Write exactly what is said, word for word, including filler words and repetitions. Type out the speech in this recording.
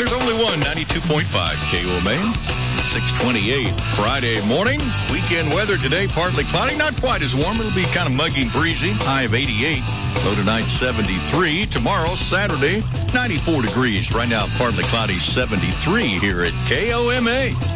There's only one, ninety-two point five K O M A. six twenty-eight Friday morning. Weekend weather today, partly cloudy, not quite as warm. It'll be kind of muggy and breezy. High of eighty-eight. Low tonight, seventy-three. Tomorrow, Saturday, ninety-four degrees. Right now, partly cloudy, seventy-three here at K O M A.